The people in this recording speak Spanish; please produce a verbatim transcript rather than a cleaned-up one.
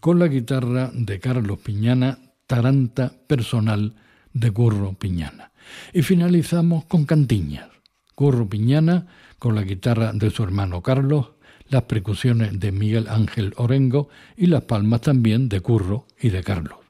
con la guitarra de Carlos Piñana, Taranta personal de Curro Piñana. Y finalizamos con cantiñas. Curro Piñana con la guitarra de su hermano Carlos, las percusiones de Miguel Ángel Orengo y las palmas también de Curro y de Carlos.